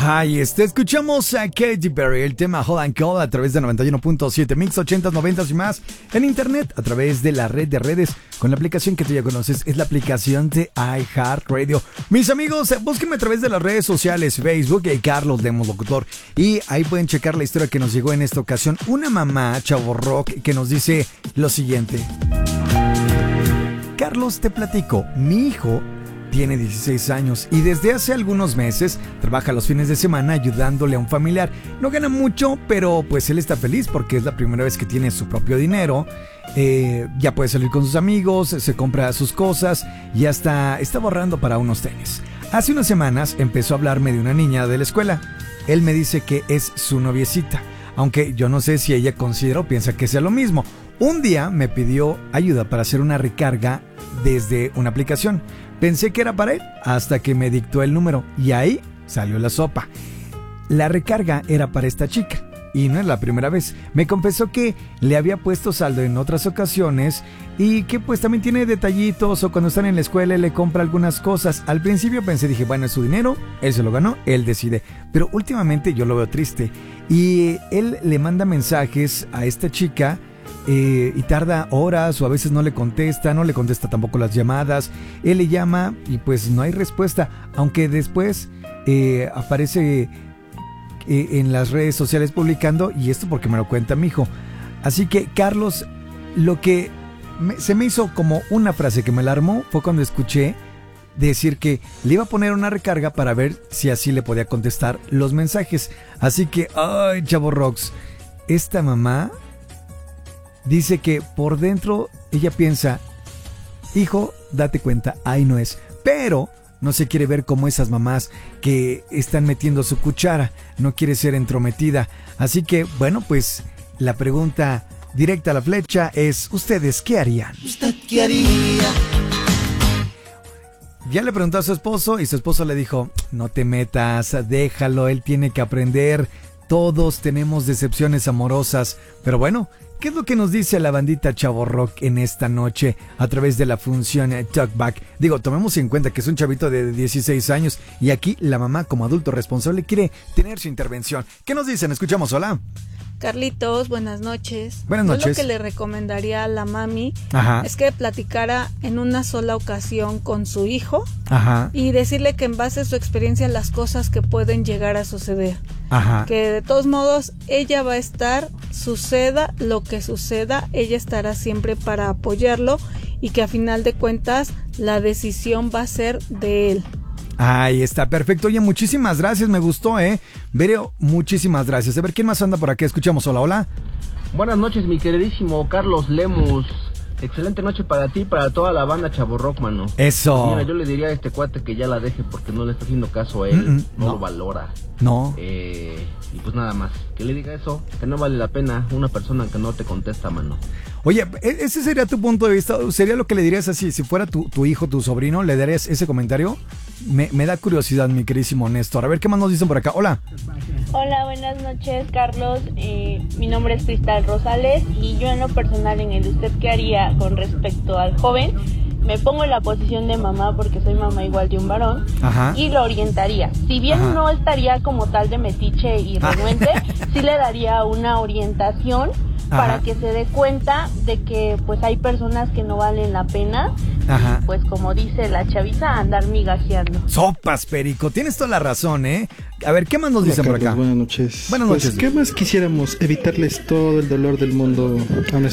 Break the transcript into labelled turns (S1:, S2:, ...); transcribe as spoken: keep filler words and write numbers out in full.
S1: Ahí está, escuchamos a Katy Perry, el tema Hold and Call a través de noventa y uno punto siete, Mix ochentas, noventas y más, en internet, a través de la red de redes, con la aplicación que tú ya conoces, es la aplicación de iHeartRadio. Mis amigos, búsquenme a través de las redes sociales, Facebook, y Carlos Lemos Locutor, y ahí pueden checar la historia que nos llegó en esta ocasión. Una mamá, chavo rock, que nos dice lo siguiente. Carlos, te platico, mi hijo tiene dieciséis años y desde hace algunos meses trabaja los fines de semana ayudándole a un familiar. No gana mucho, pero pues él está feliz porque es la primera vez que tiene su propio dinero. Eh, ya puede salir con sus amigos, se compra sus cosas y hasta está ahorrando para unos tenis. Hace unas semanas empezó a hablarme de una niña de la escuela. Él me dice que es su noviecita, aunque yo no sé si ella considera o piensa que sea lo mismo. Un día me pidió ayuda para hacer una recarga desde una aplicación. Pensé que era para él hasta que me dictó el número y ahí salió la sopa. La recarga era para esta chica y no es la primera vez. Me confesó que le había puesto saldo en otras ocasiones y que pues también tiene detallitos o cuando están en la escuela le compra algunas cosas. Al principio pensé, dije, bueno, es su dinero, él se lo ganó, él decide. Pero últimamente yo lo veo triste y él le manda mensajes a esta chica. Eh, y tarda horas o a veces no le contesta, no le contesta tampoco las llamadas. Él le llama y pues no hay respuesta, aunque después eh, aparece eh, en las redes sociales publicando, y esto porque me lo cuenta mi hijo. Así que Carlos, lo que me, se me hizo como una frase que me alarmó fue cuando escuché decir que le iba a poner una recarga para ver si así le podía contestar los mensajes. Así que, ay, chavo rocks, esta mamá dice que por dentro ella piensa, hijo, date cuenta, ahí no es. Pero no se quiere ver como esas mamás que están metiendo su cuchara, no quiere ser entrometida. Así que, bueno, pues la pregunta directa a la flecha es, ¿ustedes qué harían?
S2: ¿Usted qué haría?
S1: Ya le preguntó a su esposo y su esposo le dijo, no te metas, déjalo, él tiene que aprender. Todos tenemos decepciones amorosas, pero bueno, ¿qué es lo que nos dice la bandita Chavo Rock en esta noche a través de la función Talkback? Digo, tomemos en cuenta que es un chavito de dieciséis años y aquí la mamá como adulto responsable quiere tener su intervención. ¿Qué nos dicen? Escuchamos, hola.
S3: Carlitos, buenas noches.
S1: Buenas noches.
S3: Yo lo que le recomendaría a la mami
S1: Ajá.
S3: es que platicara en una sola ocasión con su hijo.
S1: Ajá.
S3: Y decirle que en base a su experiencia las cosas que pueden llegar a suceder.
S1: Ajá.
S3: Que de todos modos ella va a estar, suceda lo que suceda, ella estará siempre para apoyarlo y que a final de cuentas la decisión va a ser de él.
S1: Ahí está, perfecto. Oye, muchísimas gracias, me gustó, ¿eh? Vereo, muchísimas gracias. A ver, ¿quién más anda por aquí? Escuchamos, hola, hola.
S4: Buenas noches, mi queridísimo Carlos Lemus. Excelente noche para ti y para toda la banda Chavo Rock, mano.
S1: Eso.
S4: Mira, yo le diría a este cuate que ya la deje porque no le está haciendo caso a él,
S1: Mm-mm,
S4: no,
S1: no
S4: lo valora.
S1: No.
S4: Eh, y pues nada más, que le diga eso, que no vale la pena una persona que no te contesta, mano.
S1: Oye, ese sería tu punto de vista, sería lo que le dirías así, si fuera tu, tu hijo, tu sobrino, ¿le darías ese comentario? Me, me da curiosidad, mi queridísimo Néstor. A ver, ¿qué más nos dicen por acá? Hola.
S5: Hola, buenas noches, Carlos. Eh, mi nombre es Cristal Rosales y yo en lo personal, en el usted qué haría con respecto al joven, me pongo en la posición de mamá porque soy mamá igual de un varón.
S1: Ajá.
S5: Y lo orientaría. Si bien
S1: Ajá.
S5: no estaría como tal de metiche y renuente, sí le daría una orientación. Ajá. Para que se dé cuenta de que pues hay personas que no valen la pena.
S1: Ajá.
S5: Y pues como dice la chaviza, andar migajeando.
S1: Sopas, Perico, tienes toda la razón, ¿eh? A ver, ¿qué más nos dicen por acá?
S6: Buenas noches.
S1: Buenas
S6: pues,
S1: noches.
S6: ¿Qué más quisiéramos? Evitarles todo el dolor del mundo a